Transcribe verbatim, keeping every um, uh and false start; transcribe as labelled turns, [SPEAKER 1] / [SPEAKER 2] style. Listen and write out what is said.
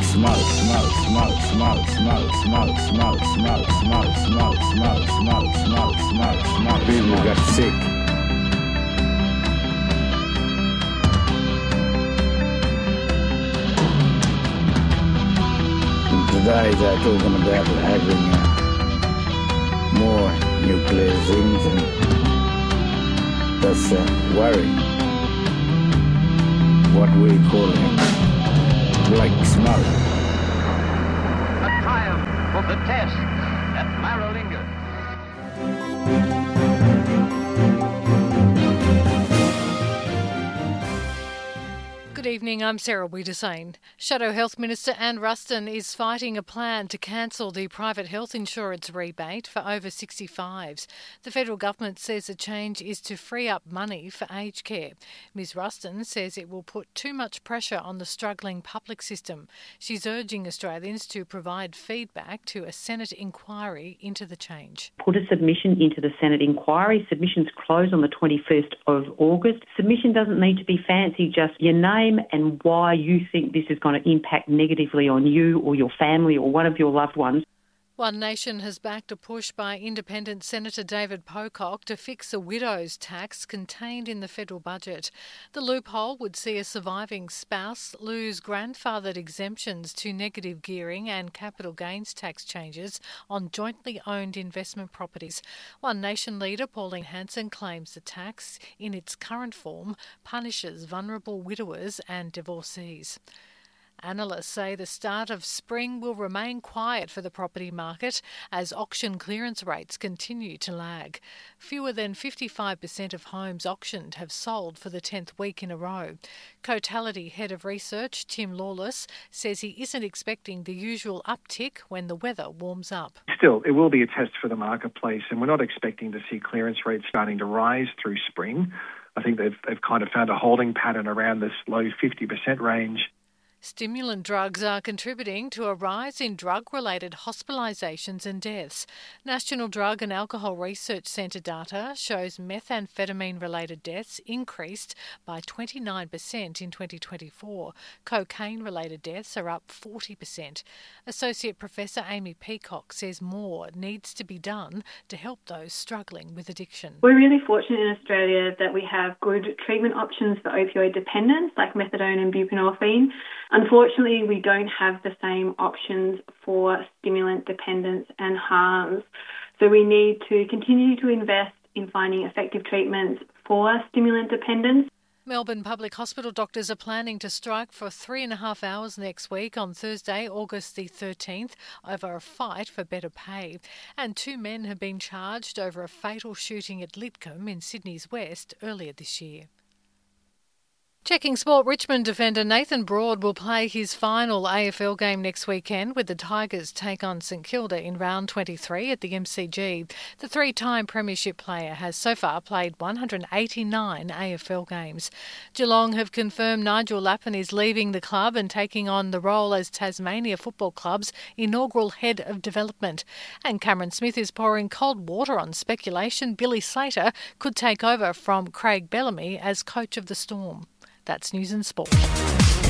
[SPEAKER 1] smoke, smoke, smoke, smoke, smoke, smoke, smoke, smoke, smoke, smoke, smoke, smoke, smoke, smoke, smoke. People got sick. And today they're talking about having uh, more nuclear things, and that's a worry. What we call it. Like smoke.
[SPEAKER 2] A triumph of the tests at Maralinga.
[SPEAKER 3] Good evening, I'm Sarah Wiedersane. Shadow Health Minister Anne Ruston is fighting a plan to cancel the private health insurance rebate for over sixty-fives. The federal government says the change is to free up money for aged care. Ms Ruston says it will put too much pressure on the struggling public system. She's urging Australians to provide feedback to a Senate inquiry into the change.
[SPEAKER 4] Put a submission into the Senate inquiry. Submissions close on the twenty-first of August. Submission doesn't need to be fancy, just your name and why you think this is going to impact negatively on you or your family or one of your loved ones.
[SPEAKER 3] One Nation has backed a push by independent Senator David Pocock to fix a widow's tax contained in the federal budget. The loophole would see a surviving spouse lose grandfathered exemptions to negative gearing and capital gains tax changes on jointly owned investment properties. One Nation leader Pauline Hanson claims the tax, in its current form, punishes vulnerable widowers and divorcees. Analysts say the start of spring will remain quiet for the property market as auction clearance rates continue to lag. Fewer than fifty-five percent of homes auctioned have sold for the tenth week in a row. Cotality Head of Research Tim Lawless says he isn't expecting the usual uptick when the weather warms up.
[SPEAKER 5] Still, it will be a test for the marketplace, and we're not expecting to see clearance rates starting to rise through spring. I think they've, they've kind of found a holding pattern around this low fifty percent range.
[SPEAKER 3] Stimulant drugs are contributing to a rise in drug-related hospitalisations and deaths. National Drug and Alcohol Research Centre data shows methamphetamine-related deaths increased by twenty-nine percent in twenty twenty-four. Cocaine-related deaths are up forty percent. Associate Professor Amy Peacock says more needs to be done to help those struggling with addiction.
[SPEAKER 6] We're really fortunate in Australia that we have good treatment options for opioid dependence like methadone and buprenorphine. Unfortunately, we don't have the same options for stimulant dependence and harms. So we need to continue to invest in finding effective treatments for stimulant dependence.
[SPEAKER 3] Melbourne Public Hospital doctors are planning to strike for three and a half hours next week on Thursday, August the thirteenth, over a fight for better pay. And two men have been charged over a fatal shooting at Lidcombe in Sydney's West earlier this year. Checking sport, Richmond defender Nathan Broad will play his final A F L game next weekend with the Tigers take on St Kilda in round twenty-three at the M C G. The three-time premiership player has so far played one hundred eighty-nine A F L games. Geelong have confirmed Nigel Lappin is leaving the club and taking on the role as Tasmania Football Club's inaugural head of development. And Cameron Smith is pouring cold water on speculation Billy Slater could take over from Craig Bellamy as coach of the Storm. That's News and Sport.